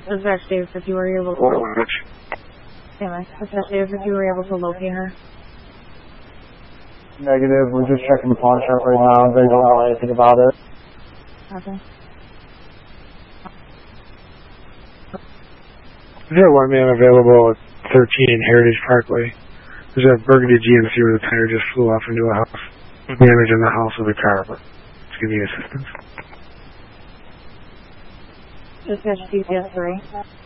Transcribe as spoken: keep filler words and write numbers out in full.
Dispatch Davis, if you were able to... Anyway, Dispatch Davis, if you were able to locate her. Negative, we're just checking the pawn shop right now. They don't know anything about it. Okay. Is there one man available at thirteen Heritage Parkway? There's a burgundy G M C where the tire just flew off into a house. Damage in the house of the car, but it's giving you assistance. Dispatch C C S three.